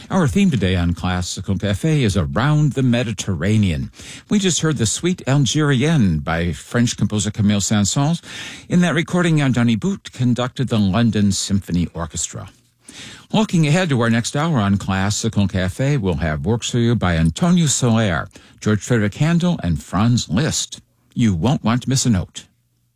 Our theme today on Classical Cafe is Around the Mediterranean. We just heard the Suite Algérienne by French composer Camille Saint-Saëns. In that recording, Yandani Bout conducted the London Symphony Orchestra. Looking ahead to our next hour on Classical Cafe, we'll have works for you by Antonio Soler, George Frederick Handel, and Franz Liszt. You won't want to miss a note.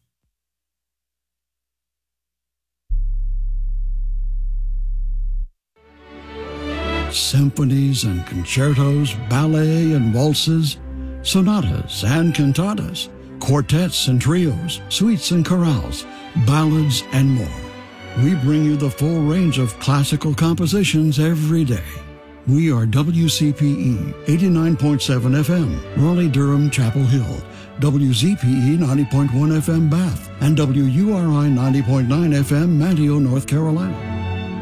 Symphonies and concertos, ballet and waltzes, sonatas and cantatas, quartets and trios, suites and chorales, ballads and more. We bring you the full range of classical compositions every day. We are WCPE 89.7 FM, Raleigh-Durham, Chapel Hill, WZPE 90.1 FM, Bath, and WURI 90.9 FM, Manteo, North Carolina.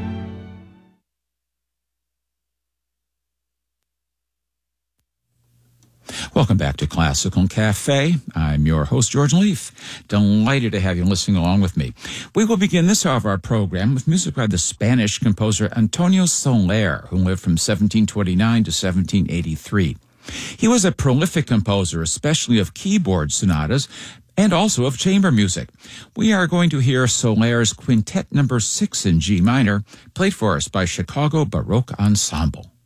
Welcome back to Classical Cafe. I'm your host, George Leaf. Delighted to have you listening along with me. We will begin this hour of our program with music by the Spanish composer Antonio Soler, who lived from 1729 to 1783. He was a prolific composer, especially of keyboard sonatas and also of chamber music. We are going to hear Soler's Quintet No. 6 in G minor, played for us by Chicago Baroque Ensemble.